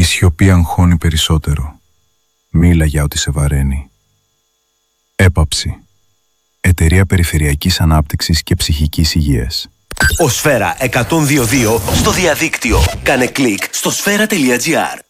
σιωπή αγχώνει περισσότερο. Μίλα για ό,τι σε βαραίνει. Έπαψη. Εταιρεία Περιφερειακής Ανάπτυξης και Ψυχικής Υγείας. Ο Σφαίρα 102.2 στο διαδίκτυο. Κάνε κλικ στο sfera.gr.